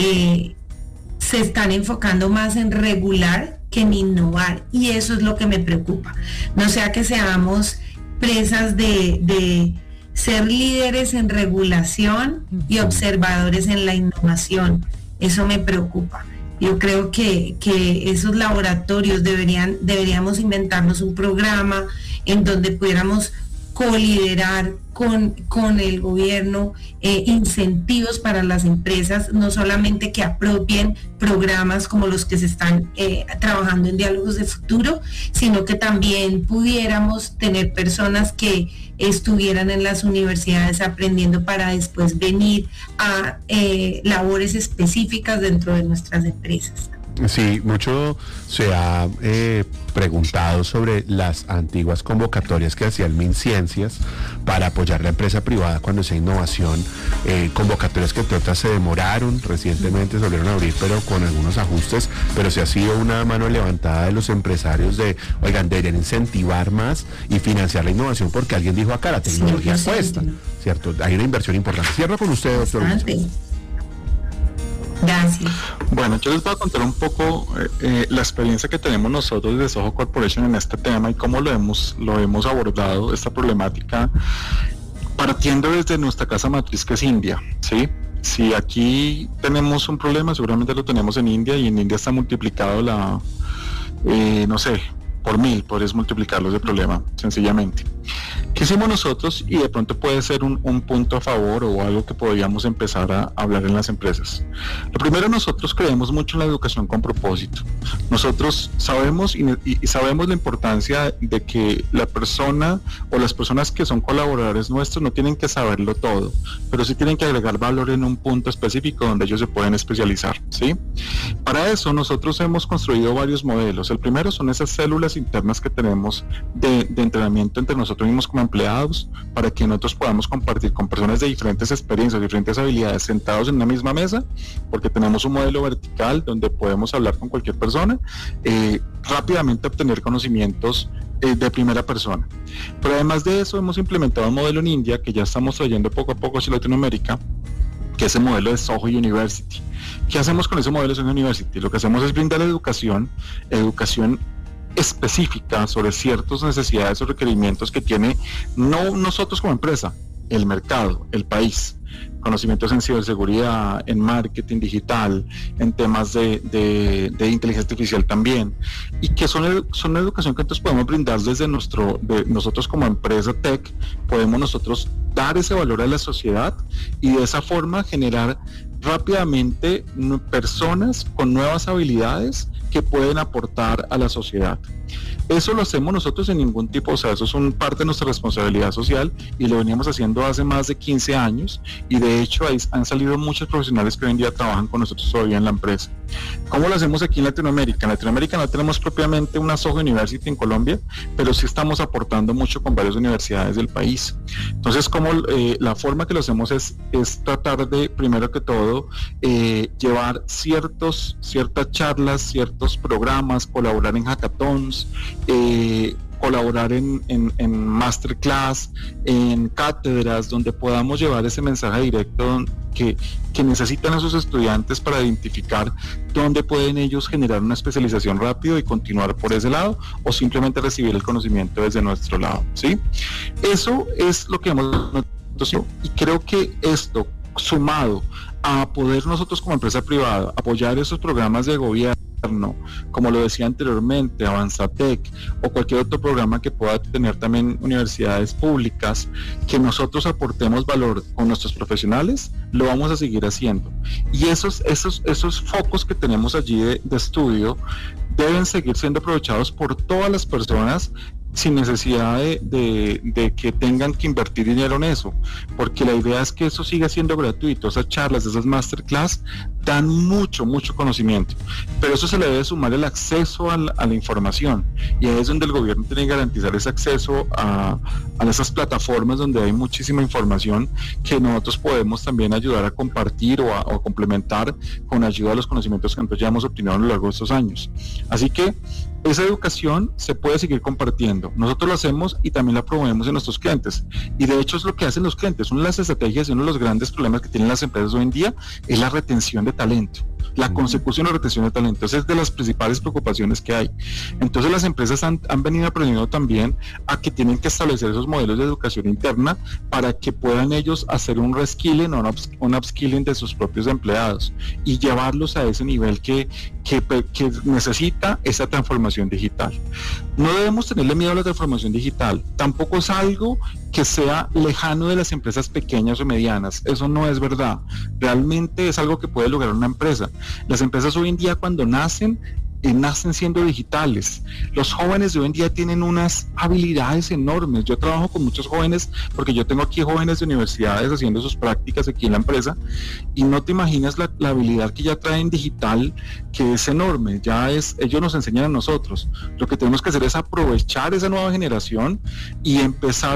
se están enfocando más en regular que en innovar, y eso es lo que me preocupa. No sea que seamos presas de ser líderes en regulación y observadores en la innovación. Eso me preocupa. Yo creo que esos laboratorios deberíamos inventarnos un programa en donde pudiéramos coliderar con el gobierno incentivos para las empresas, no solamente que apropien programas como los que se están trabajando en Diálogos de Futuro, sino que también pudiéramos tener personas que estuvieran en las universidades aprendiendo para después venir a labores específicas dentro de nuestras empresas. Sí, mucho se ha preguntado sobre las antiguas convocatorias que hacía el MinCiencias para apoyar la empresa privada cuando hacía innovación, convocatorias que entre otras se demoraron, recientemente se volvieron a abrir, pero con algunos ajustes, pero sí ha sido una mano levantada de los empresarios de, oigan, deberían incentivar más y financiar la innovación, porque alguien dijo acá, la tecnología cuesta, ¿cierto? Hay una inversión importante. Cierro con usted, doctor. Gracias. Bueno, yo les voy a contar un poco la experiencia que tenemos nosotros de Soho Corporation en este tema y cómo lo hemos abordado, esta problemática, partiendo desde nuestra casa matriz, que es India, ¿sí? Si aquí tenemos un problema, seguramente lo tenemos en India, y en India está multiplicado por 1000, podrías multiplicarlo ese problema, sencillamente. ¿Qué hicimos nosotros? Y de pronto puede ser un punto a favor o algo que podríamos empezar a hablar en las empresas. Lo primero, nosotros creemos mucho en la educación con propósito. Nosotros sabemos y sabemos la importancia de que la persona o las personas que son colaboradores nuestros no tienen que saberlo todo, pero sí tienen que agregar valor en un punto específico donde ellos se pueden especializar, ¿sí? Para eso nosotros hemos construido varios modelos. El primero son esas células internas que tenemos de entrenamiento entre nosotros mismos como empleados, para que nosotros podamos compartir con personas de diferentes experiencias, diferentes habilidades, sentados en una misma mesa, porque tenemos un modelo vertical donde podemos hablar con cualquier persona, rápidamente obtener conocimientos de primera persona. Pero además de eso, hemos implementado un modelo en India que ya estamos trayendo poco a poco hacia Latinoamérica, que es el modelo de Soho University. ¿Qué hacemos con ese modelo de Soho University? Lo que hacemos es brindar educación específica sobre ciertas necesidades o requerimientos que tiene no nosotros como empresa, el mercado, el país. Conocimientos en ciberseguridad, en marketing digital, en temas de inteligencia artificial también, y que son educación que entonces podemos brindar desde nosotros como empresa tech, podemos nosotros dar ese valor a la sociedad y de esa forma generar rápidamente personas con nuevas habilidades que pueden aportar a la sociedad. Eso lo hacemos nosotros sin ningún tipo, o sea, eso es parte de nuestra responsabilidad social y lo veníamos haciendo hace más de 15 años y de hecho han salido muchos profesionales que hoy en día trabajan con nosotros todavía en la empresa. ¿Cómo lo hacemos aquí en Latinoamérica? En Latinoamérica no tenemos propiamente una Soho University en Colombia, pero sí estamos aportando mucho con varias universidades del país. Entonces, la forma que lo hacemos es tratar de, primero que todo, llevar ciertas charlas, ciertos programas, colaborar en hackathons, colaborar en masterclass, en cátedras, donde podamos llevar ese mensaje directo que necesitan esos estudiantes para identificar dónde pueden ellos generar una especialización rápido y continuar por ese lado, o simplemente recibir el conocimiento desde nuestro lado, ¿sí? Eso es lo que hemos notado, y creo que esto, sumado a poder nosotros como empresa privada apoyar esos programas de gobierno como lo decía anteriormente, Avanzatec o cualquier otro programa que pueda tener también universidades públicas, que nosotros aportemos valor con nuestros profesionales, lo vamos a seguir haciendo. Y esos focos que tenemos allí de estudio deben seguir siendo aprovechados por todas las personas sin necesidad de que tengan que invertir dinero en eso, porque la idea es que eso siga siendo gratuito. Esas charlas, esas masterclass dan mucho conocimiento, pero eso se le debe sumar el acceso a la información, y ahí es donde el gobierno tiene que garantizar ese acceso a esas plataformas donde hay muchísima información que nosotros podemos también ayudar a compartir o a complementar con ayuda a los conocimientos que nosotros ya hemos obtenido a lo largo de estos años. Así que esa educación se puede seguir compartiendo. Nosotros lo hacemos y también la promovemos en nuestros clientes. Y de hecho es lo que hacen los clientes. Una de las estrategias y uno de los grandes problemas que tienen las empresas hoy en día es la retención de talento. La consecución o retención de talento. Esa es de las principales preocupaciones que hay. Entonces las empresas han venido aprendiendo también a que tienen que establecer esos modelos de educación interna para que puedan ellos hacer un reskilling o un upskilling de sus propios empleados y llevarlos a ese nivel que necesita esa transformación digital. No debemos tenerle miedo a la transformación digital. Tampoco es algo que sea lejano de las empresas pequeñas o medianas. Eso no es verdad. Realmente es algo que puede lograr una empresa. Las empresas hoy en día, cuando nacen siendo digitales. Los jóvenes de hoy en día tienen unas habilidades enormes. Yo trabajo con muchos jóvenes porque yo tengo aquí jóvenes de universidades haciendo sus prácticas aquí en la empresa, y no te imaginas la habilidad que ya traen digital, que es enorme. Ellos nos enseñan a nosotros. Lo que tenemos que hacer es aprovechar esa nueva generación y empezar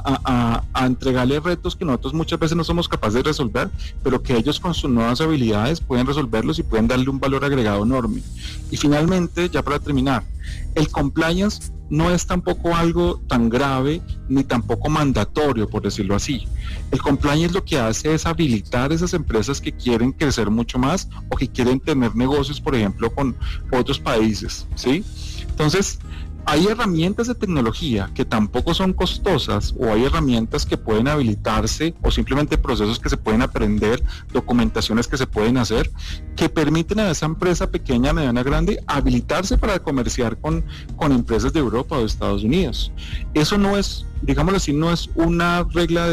a entregarles retos que nosotros muchas veces no somos capaces de resolver, pero que ellos con sus nuevas habilidades pueden resolverlos y pueden darle un valor agregado enorme. Y finalmente, ya para terminar, el compliance no es tampoco algo tan grave ni tampoco mandatorio, por decirlo así. El compliance lo que hace es habilitar esas empresas que quieren crecer mucho más o que quieren tener negocios, por ejemplo, con otros países, ¿sí? Entonces, hay herramientas de tecnología que tampoco son costosas, o hay herramientas que pueden habilitarse, o simplemente procesos que se pueden aprender, documentaciones que se pueden hacer, que permiten a esa empresa pequeña, mediana, grande, habilitarse para comerciar con empresas de Europa o de Estados Unidos. Eso no es, digámoslo así, no es una regla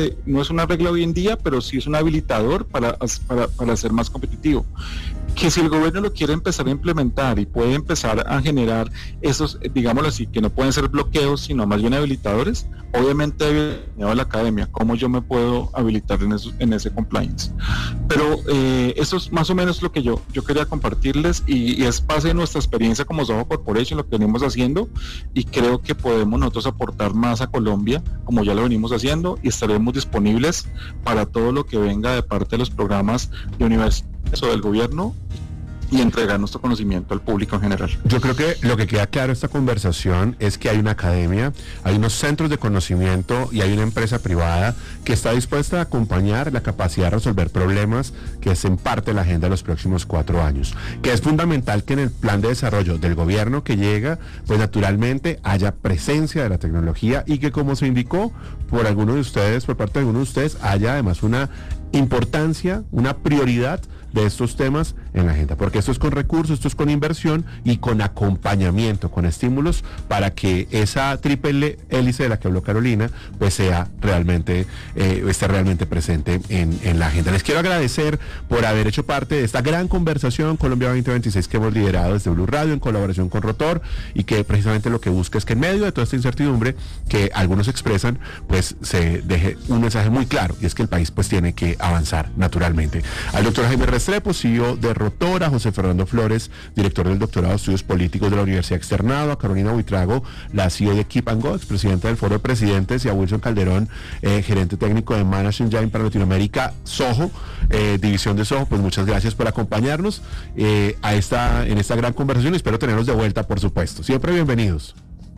hoy en día, pero sí es un habilitador para ser más competitivo. Que si el gobierno lo quiere empezar a implementar y puede empezar a generar esos, digámoslo así, que no pueden ser bloqueos, sino más bien habilitadores, obviamente debe a la academia, cómo yo me puedo habilitar en ese compliance. Pero eso es más o menos lo que yo quería compartirles, y es base de nuestra experiencia como Soho Corporation, lo que venimos haciendo, y creo que podemos nosotros aportar más a Colombia, como ya lo venimos haciendo, y estaremos disponibles para todo lo que venga de parte de los programas de universidades o del gobierno, y entregar nuestro conocimiento al público en general. Yo creo que lo que queda claro en esta conversación es que hay una academia, hay unos centros de conocimiento y hay una empresa privada que está dispuesta a acompañar la capacidad de resolver problemas que es en parte la agenda de los próximos 4 años. Que es fundamental que en el plan de desarrollo del gobierno que llega, pues naturalmente haya presencia de la tecnología, y que, como se indicó por algunos de ustedes, por parte de algunos de ustedes, haya además una importancia, una prioridad de estos temas en la agenda, porque esto es con recursos, esto es con inversión y con acompañamiento, con estímulos, para que esa triple hélice de la que habló Carolina pues sea realmente, esté realmente presente en la agenda. Les quiero agradecer por haber hecho parte de esta gran conversación Colombia 2026 que hemos liderado desde Blue Radio en colaboración con Rotor, y que precisamente lo que busca es que en medio de toda esta incertidumbre que algunos expresan, pues se deje un mensaje muy claro, y es que el país pues tiene que avanzar naturalmente. Al doctor Jaime Restrepo, CEO de Rotor, a José Fernando Flores, director del doctorado de Estudios Políticos de la Universidad Externado, a Carolina Buitrago, la CEO de Keep and Go, expresidenta del Foro de Presidentes, y a Wilson Calderón, gerente técnico de Management Engine para Latinoamérica, Soho, división de Soho. Pues muchas gracias por acompañarnos en esta gran conversación, y espero tenerlos de vuelta, por supuesto. Siempre bienvenidos.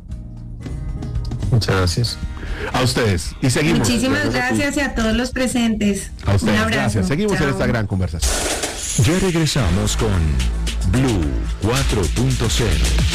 Muchas gracias. A ustedes. Y seguimos. Muchísimas gracias y a todos los presentes. A ustedes, un abrazo. gracias. Seguimos en esta gran conversación. Ya regresamos con Blue 4.0.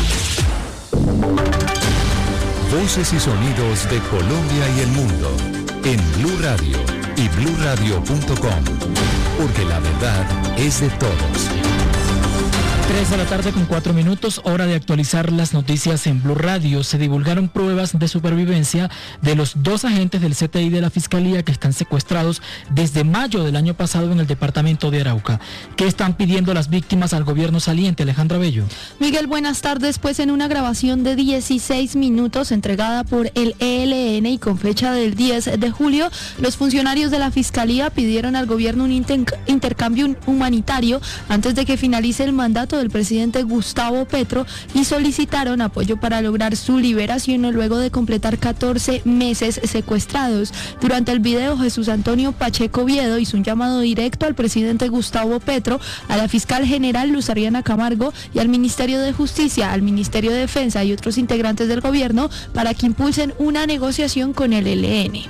Voces y sonidos de Colombia y el mundo en Blue Radio y BlueRadio.com, porque la verdad es de todos. 6:04 hora de actualizar las noticias en Blue Radio. Se divulgaron pruebas de supervivencia de los 2 agentes del CTI de la Fiscalía que están secuestrados desde mayo del año pasado en el departamento de Arauca. ¿Qué están pidiendo las víctimas al gobierno saliente? Alejandra Bello. Miguel, buenas tardes. Pues en una grabación de 16 minutos entregada por el ELN y con fecha del 10 de julio, los funcionarios de la Fiscalía pidieron al gobierno un intercambio humanitario antes de que finalice el mandato del presidente Gustavo Petro y solicitaron apoyo para lograr su liberación luego de completar 14 meses secuestrados. Durante el video, Jesús Antonio Pacheco Viedo hizo un llamado directo al presidente Gustavo Petro, a la fiscal general Luz Ariana Camargo y al Ministerio de Justicia, al Ministerio de Defensa y otros integrantes del gobierno para que impulsen una negociación con el ELN.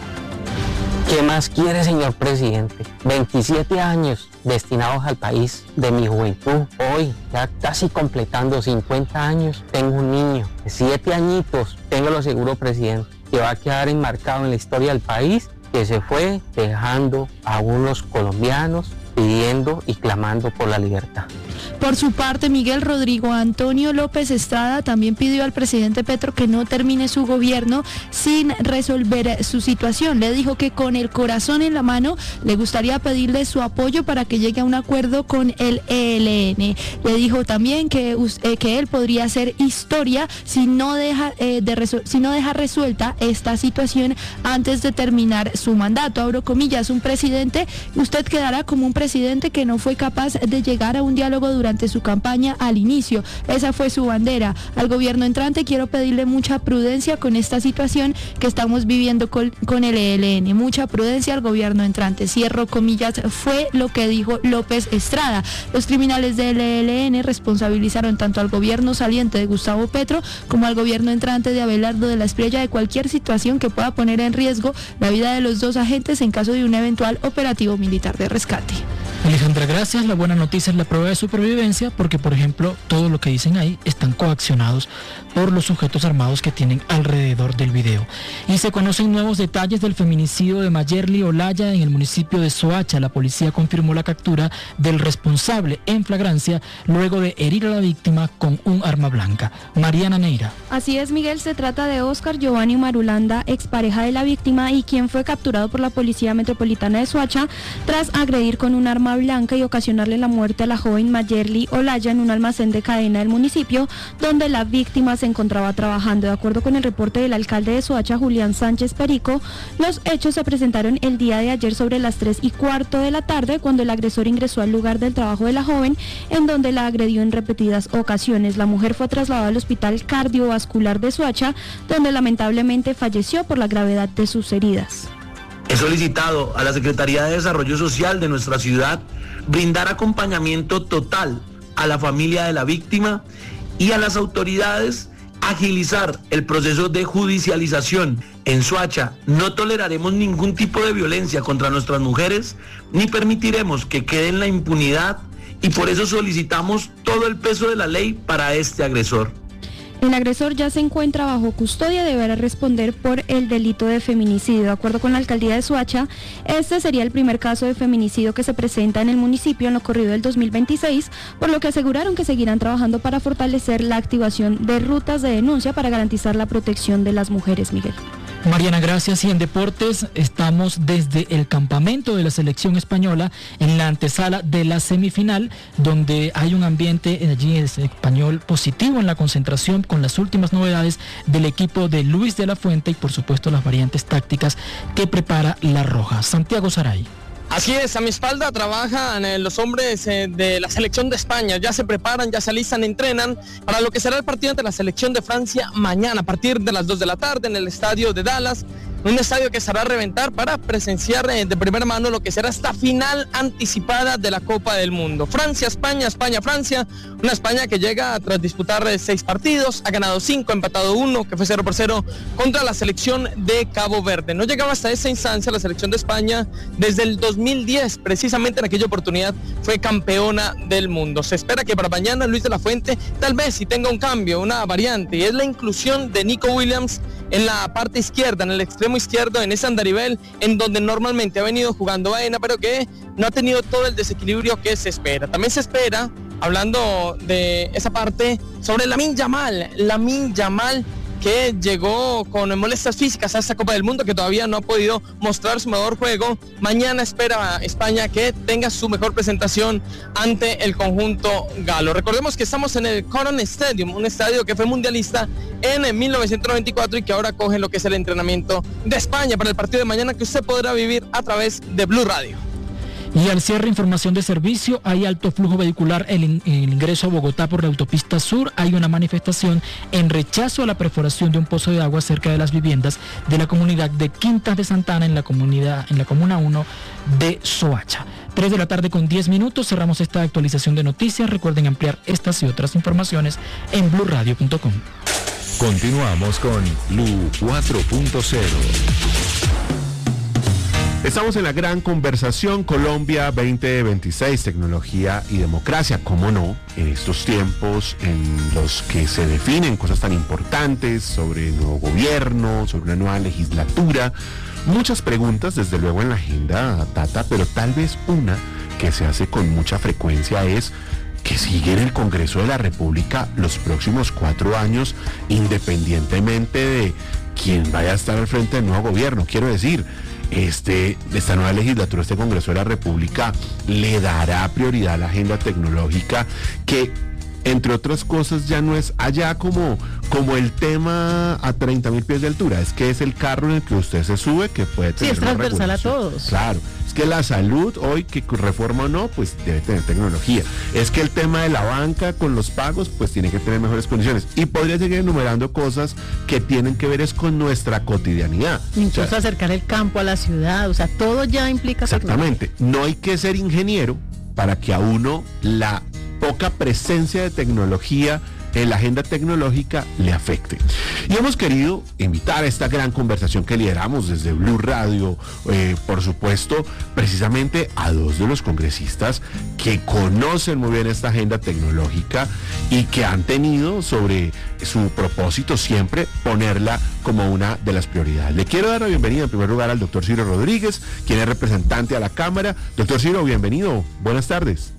¿Qué más quiere, señor presidente? 27 años destinados al país de mi juventud. Hoy, ya casi completando 50 años, tengo un niño de 7 añitos. Téngalo seguro, presidente, que va a quedar enmarcado en la historia del país, que se fue dejando a unos colombianos pidiendo y clamando por la libertad. Por su parte, Miguel Rodrigo Antonio López Estrada también pidió al presidente Petro que no termine su gobierno sin resolver su situación. Le dijo que con el corazón en la mano le gustaría pedirle su apoyo para que llegue a un acuerdo con el ELN. Le dijo también que él podría hacer historia si no deja resuelta esta situación antes de terminar su mandato. Abro comillas, usted quedará como un presidente que no fue capaz de llegar a un diálogo durante su campaña al inicio. Esa fue su bandera. Al gobierno entrante quiero pedirle mucha prudencia con esta situación que estamos viviendo con el ELN. Mucha prudencia al gobierno entrante. Cierro comillas, fue lo que dijo López Estrada. Los criminales del ELN responsabilizaron tanto al gobierno saliente de Gustavo Petro como al gobierno entrante de Abelardo de la Espriella de cualquier situación que pueda poner en riesgo la vida de los 2 agentes en caso de un eventual operativo militar de rescate. Alejandra, gracias. La buena noticia es la prueba de supervivencia porque, por ejemplo, todo lo que dicen ahí están coaccionados por los sujetos armados que tienen alrededor del video. Y se conocen nuevos detalles del feminicidio de Mayerly Olaya en el municipio de Soacha. La policía confirmó la captura del responsable en flagrancia luego de herir a la víctima con un arma blanca. Mariana Neira. Así es, Miguel, se trata de Óscar Giovanni Marulanda, expareja de la víctima y quien fue capturado por la Policía Metropolitana de Soacha tras agredir con un arma blanca y ocasionarle la muerte a la joven Mayerly Olaya en un almacén de cadena del municipio donde la víctima se encontraba trabajando. De acuerdo con el reporte del alcalde de Soacha, Julián Sánchez Perico, los hechos se presentaron el día de ayer sobre las 3:15 de la tarde cuando el agresor ingresó al lugar del trabajo de la joven en donde la agredió en repetidas ocasiones. La mujer fue trasladada al hospital cardiovascular de Soacha donde lamentablemente falleció por la gravedad de sus heridas. He solicitado a la Secretaría de Desarrollo Social de nuestra ciudad brindar acompañamiento total a la familia de la víctima y a las autoridades agilizar el proceso de judicialización. En Soacha no toleraremos ningún tipo de violencia contra nuestras mujeres ni permitiremos que quede en la impunidad y por eso solicitamos todo el peso de la ley para este agresor. El agresor ya se encuentra bajo custodia y deberá responder por el delito de feminicidio. De acuerdo con la alcaldía de Soacha, este sería el primer caso de feminicidio que se presenta en el municipio en lo corrido del 2026, por lo que aseguraron que seguirán trabajando para fortalecer la activación de rutas de denuncia para garantizar la protección de las mujeres, Miguel. Mariana, gracias. Y en deportes estamos desde el campamento de la selección española en la antesala de la semifinal, donde hay un ambiente allí español positivo en la concentración con las últimas novedades del equipo de Luis de la Fuente y por supuesto las variantes tácticas que prepara La Roja. Santiago Saray. Así es, a mi espalda trabajan los hombres de la selección de España, ya se preparan, ya se alistan, entrenan para lo que será el partido ante la selección de Francia mañana a partir de las 2 de la tarde en el estadio de Dallas. Un estadio que estará a reventar para presenciar de primera mano lo que será esta final anticipada de la Copa del Mundo. Francia, España, España, Francia. Una España que llega tras disputar 6 partidos, ha ganado 5, empatado 1, que fue 0-0 contra la selección de Cabo Verde. No llegaba hasta esa instancia la selección de España desde el 2010, precisamente en aquella oportunidad fue campeona del mundo. Se espera que para mañana Luis de la Fuente tal vez si tenga un cambio, una variante, y es la inclusión de Nico Williams en la parte izquierda, en el extremo izquierdo, en ese andarivel, en donde normalmente ha venido jugando Baena, pero que no ha tenido todo el desequilibrio que se espera. También se espera hablando de esa parte sobre Lamine Yamal, que llegó con molestias físicas a esta Copa del Mundo, que todavía no ha podido mostrar su mejor juego. Mañana espera España que tenga su mejor presentación ante el conjunto galo. Recordemos que estamos en el Coron Stadium, un estadio que fue mundialista en 1994 y que ahora coge lo que es el entrenamiento de España para el partido de mañana, que usted podrá vivir a través de Blue Radio. Y al cierre, información de servicio, hay alto flujo vehicular en el ingreso a Bogotá por la autopista sur. Hay una manifestación en rechazo a la perforación de un pozo de agua cerca de las viviendas de la comunidad de Quintas de Santana en la comuna 1 de Soacha. 3:10 p.m, cerramos esta actualización de noticias. Recuerden ampliar estas y otras informaciones en bluradio.com. Continuamos con Blue 4.0. Estamos en la gran conversación Colombia 2026, tecnología y democracia. ¿Cómo no? En estos tiempos en los que se definen cosas tan importantes sobre el nuevo gobierno, sobre una nueva legislatura, muchas preguntas desde luego en la agenda, Tata, pero tal vez una que se hace con mucha frecuencia es que sigue en el Congreso de la República los próximos 4 años, independientemente de quién vaya a estar al frente del nuevo gobierno. Quiero decir, esta nueva legislatura, este Congreso de la República, le dará prioridad a la agenda tecnológica, que entre otras cosas ya no es allá como el tema a 30.000 pies de altura, es que es el carro en el que usted se sube, que puede tener es transversal a todos. Claro, es que la salud hoy, que reforma o no, pues debe tener tecnología. Es que el tema de la banca con los pagos, pues tiene que tener mejores condiciones. Y podría seguir enumerando cosas que tienen que ver es con nuestra cotidianidad. Incluso acercar el campo a la ciudad, o sea, todo ya implica exactamente. No hay que ser ingeniero para que a uno la poca presencia de tecnología en la agenda tecnológica le afecte. Y hemos querido invitar a esta gran conversación que lideramos desde Blue Radio, por supuesto, precisamente a 2 de los congresistas que conocen muy bien esta agenda tecnológica y que han tenido sobre su propósito siempre ponerla como una de las prioridades. Le quiero dar la bienvenida en primer lugar al doctor Ciro Rodríguez, quien es representante a la Cámara. Doctor Ciro, bienvenido. Buenas tardes.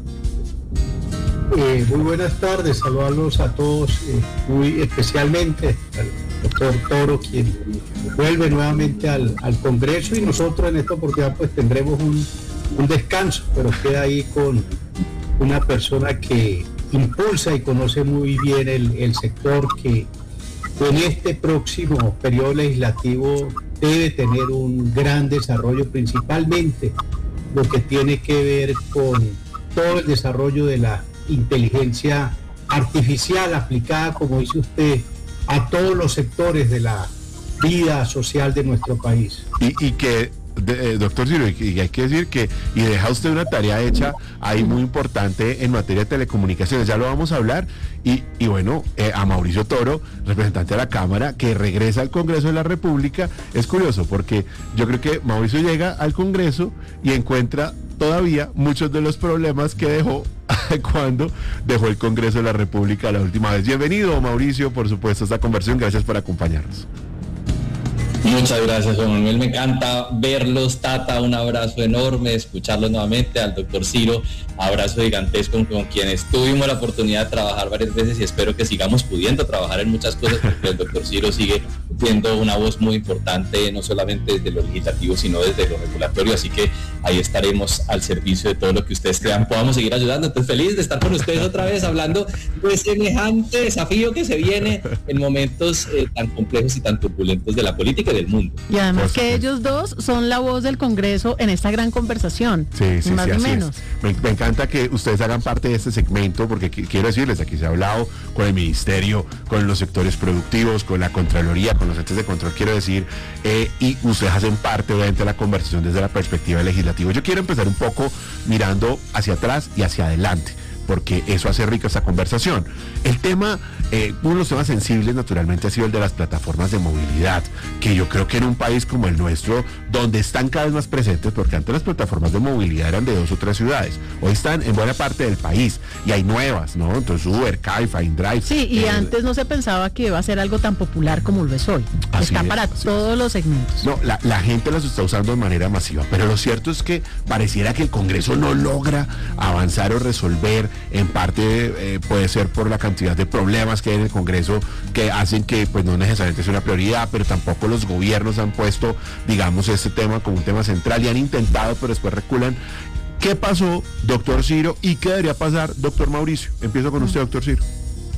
Muy buenas tardes, saludarlos a todos, muy especialmente al doctor Toro, quien vuelve nuevamente al Congreso, y nosotros en esta oportunidad pues tendremos un descanso, pero queda ahí con una persona que impulsa y conoce muy bien el sector, que en este próximo periodo legislativo debe tener un gran desarrollo, principalmente lo que tiene que ver con todo el desarrollo de la inteligencia artificial aplicada, como dice usted, a todos los sectores de la vida social de nuestro país. Y que, doctor Ciro, y hay que decir que, y deja usted una tarea hecha ahí muy importante en materia de telecomunicaciones, ya lo vamos a hablar, y bueno, a Mauricio Toro, representante de la Cámara, que regresa al Congreso de la República. Es curioso, porque yo creo que Mauricio llega al Congreso y encuentra todavía muchos de los problemas que dejó cuando dejó el Congreso de la República la última vez. Bienvenido, Mauricio, por supuesto, a esta conversación. Gracias por acompañarnos. Muchas gracias, Juan Manuel. Me encanta verlos, Tata. Un abrazo enorme, escucharlos nuevamente. Al doctor Ciro, abrazo gigantesco, con quienes tuvimos la oportunidad de trabajar varias veces, y espero que sigamos pudiendo trabajar en muchas cosas, porque el doctor Ciro sigue siendo una voz muy importante, no solamente desde lo legislativo, sino desde lo regulatorio. Así que ahí estaremos al servicio de todo lo que ustedes crean podamos seguir ayudando. Entonces, feliz de estar con ustedes otra vez hablando de semejante desafío que se viene en momentos tan complejos y tan turbulentos de la política y del mundo. Y además que ellos dos son la voz del Congreso en esta gran conversación. Sí, más ni menos. Me encanta que ustedes hagan parte de este segmento, porque quiero decirles, aquí se ha hablado con el Ministerio, con los sectores productivos, con la Contraloría, con los entes de control, quiero decir, y ustedes hacen parte obviamente de la conversación desde la perspectiva legislativa. Yo quiero empezar un poco mirando hacia atrás y hacia adelante, porque eso hace rica esta conversación. El tema, uno de los temas sensibles naturalmente ha sido el de las plataformas de movilidad, que yo creo que en un país como el nuestro, donde están cada vez más presentes, porque antes las plataformas de movilidad eran de 2 o 3 ciudades, hoy están en buena parte del país, y hay nuevas, ¿no? Entonces Uber, Cabify, InDrive. Sí, y antes no se pensaba que iba a ser algo tan popular como lo es hoy. Está para todos los segmentos. No, la gente las está usando de manera masiva, pero lo cierto es que pareciera que el Congreso no logra avanzar o resolver en parte puede ser por la cantidad de problemas que hay en el Congreso que hacen que pues no necesariamente sea una prioridad, pero tampoco los gobiernos han puesto, digamos, este tema como un tema central y han intentado, pero después reculan. ¿Qué pasó, doctor Ciro, y qué debería pasar, doctor Mauricio? Empiezo con usted, doctor Ciro.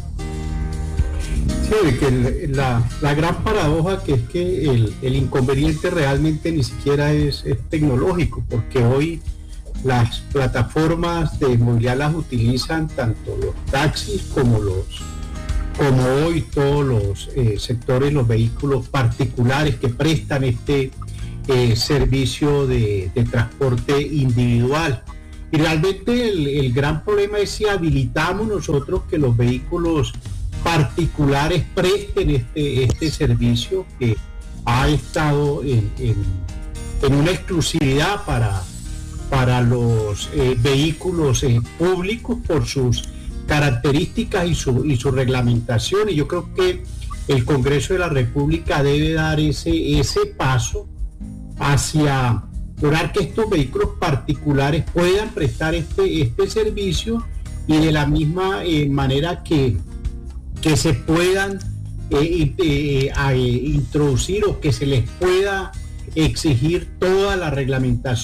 Sí, que la gran paradoja que es que el inconveniente realmente ni siquiera es tecnológico, porque hoy las plataformas de movilidad las utilizan tanto los taxis como hoy todos los sectores, los vehículos particulares que prestan este servicio de transporte individual. Y realmente el gran problema es si habilitamos nosotros que los vehículos particulares presten este servicio que ha estado en una exclusividad para los vehículos públicos por sus características y su reglamentación. Y yo creo que el Congreso de la República debe dar ese paso hacia lograr que estos vehículos particulares puedan prestar este servicio, y de la misma manera que se puedan introducir o que se les pueda exigir toda la reglamentación